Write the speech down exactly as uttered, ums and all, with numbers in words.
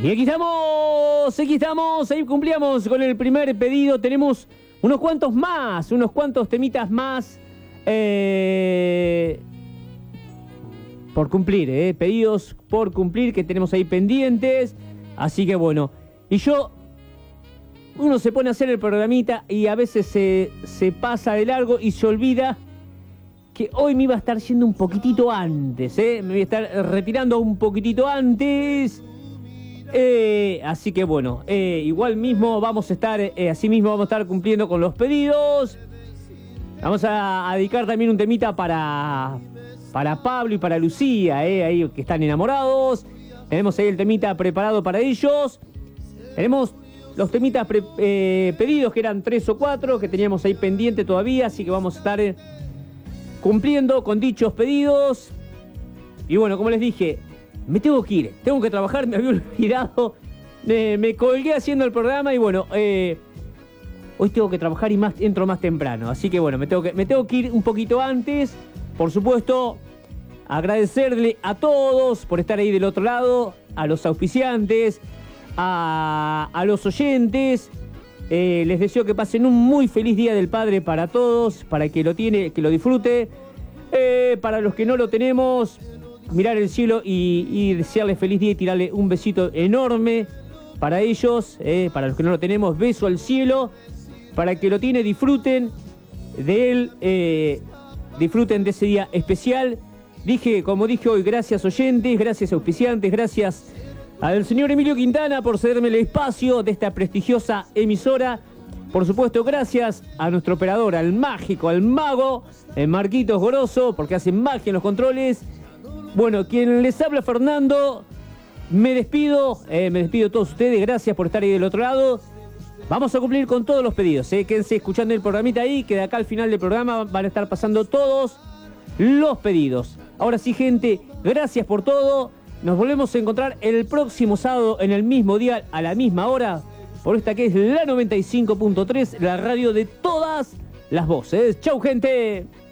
Y aquí estamos, aquí estamos, ahí cumplíamos con el primer pedido. Tenemos unos cuantos más, unos cuantos temitas más eh, por cumplir, eh, pedidos por cumplir que tenemos ahí pendientes. Así que bueno, y yo, uno se pone a hacer el programita y a veces se, se pasa de largo y se olvida que hoy me iba a estar yendo un poquitito antes, eh, me voy a estar retirando un poquitito antes. Eh, así que bueno, eh, igual mismo vamos a estar, eh, así mismo vamos a estar cumpliendo con los pedidos. Vamos a, a dedicar también un temita para, para Pablo y para Lucía, eh, ahí que están enamorados. Tenemos ahí el temita preparado para ellos. Tenemos los temitas pre, eh, pedidos, que eran tres o cuatro, que teníamos ahí pendiente todavía, así que vamos a estar eh, cumpliendo con dichos pedidos. Y bueno, como les dije, me tengo que ir, tengo que trabajar, me había olvidado, eh, me colgué haciendo el programa y bueno, eh, hoy tengo que trabajar y más entro más temprano, así que bueno, me tengo que, me tengo que ir un poquito antes. Por supuesto, agradecerle a todos por estar ahí del otro lado, a los auspiciantes, a, a los oyentes. Eh, les deseo que pasen un muy feliz Día del Padre para todos, para que lo tiene, que lo disfrute. Eh, para los que no lo tenemos, mirar el cielo y, y desearles feliz día y tirarle un besito enorme para ellos. Eh, para los que no lo tenemos, beso al cielo. Para que lo tiene, disfruten de él, eh, disfruten de ese día especial. Dije, como dije hoy, gracias oyentes, gracias auspiciantes, gracias al señor Emilio Quintana por cederme el espacio de esta prestigiosa emisora. Por supuesto, gracias a nuestro operador, al mágico, al mago, el Marquitos Goroso, porque hace magia en los controles. Bueno, quien les habla, Fernando, me despido, eh, me despido de todos ustedes, gracias por estar ahí del otro lado. Vamos a cumplir con todos los pedidos, eh. Quédense escuchando el programita ahí, que de acá al final del programa van a estar pasando todos los pedidos. Ahora sí, gente, gracias por todo. Nos volvemos a encontrar el próximo sábado en el mismo día, a la misma hora, por esta que es la noventa y cinco punto tres, la radio de todas las voces. ¡Chau, gente!